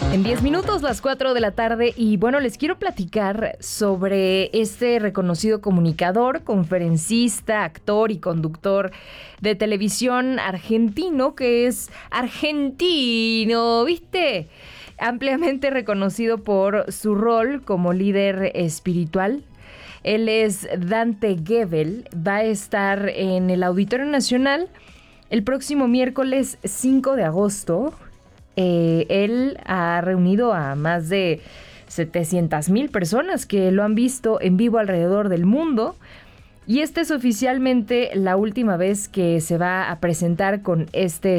En 10 minutos, las 4 de la tarde, y bueno, les quiero platicar sobre este reconocido comunicador, conferencista, actor y conductor de televisión argentino, que es argentino, ¿viste? Ampliamente reconocido por su rol como líder espiritual. Él es Dante Gebel, va a estar en el Auditorio Nacional el próximo miércoles 5 de agosto. Él ha reunido a más de 700,000 personas que lo han visto en vivo alrededor del mundo. Y esta es oficialmente la última vez que se va a presentar con este